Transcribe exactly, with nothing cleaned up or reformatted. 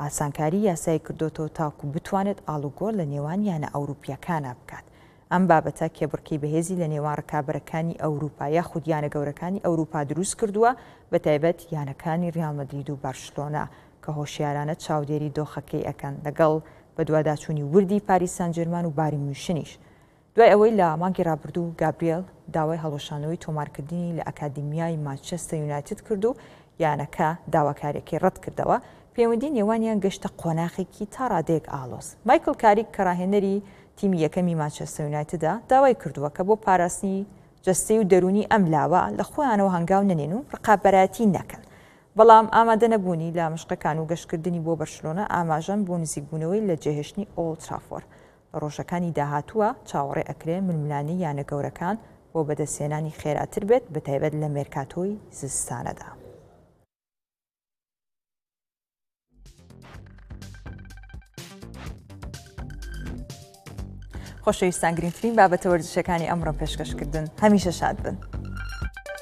ئاسانکاری یاسایی کردوتەوە تاکو بتوانێت ئاڵوگۆڕ لە نێوان یانە ئەوروپیەکانە بکات. ئەم بابەتە کێبڕکەی بەهێزی لە نێوان ڕکابەرەکانی ئەوروپا یاخود یانە گەورەکانی ئەوروپا دروست کردووە، بە تایبەت یانەکانی ڕیال مەدرید و بارشلۆنا کە هۆشیارانە چاودێری دۆخەکەی ئەکەن لەگەڵ بە دوواداچوونی وردی پاریس سان ژێرمان و باری موشنیش. دوای ئەوەی لە مانگی ڕابردوو گابریێل داوای هەڵۆشانەوەی تۆمارکردنی لە ئەکادیمیای مانچستەر یونایتد کرد و یانەکە داواکاریەکەی ڕەت کردەوە. پەیوەندی نێوانیان گەشتە قۆناغێکی تا ڕادەیەک ئاڵۆز. مایکل کاریک کە ڕاهێنەری تیمی یەکەمی مانچستەر یونایتددا داوای کردووە کە بۆ پاراستنی جەستەی و دەرونی ئەم لاوە لە خۆیانەوە هەنگاو نەنێن و ڕقابەتی نەکەن. بەڵام ئامادە نەبوونی لە مشقەکان و گەشتکردنی بۆ بەرشلۆنە ئاماژەن بۆ نزیکبوونەوەی لە جێهێشتنی ئۆڵد ترافۆرد. لە ڕۆژەکانی داهاتووە چاوەڕێ ئەکرێ ململانی یانە گەورەکان بۆ بەدەستهێنانی خێراتر بێت بە تایبەت لە مێرکاتۆی زستانەدا. خۆشەویستان، گرنگترین بابەتە وەرزشەکانی ئەمڕۆ پێشکەشکردن. هەمیشە شاد بن.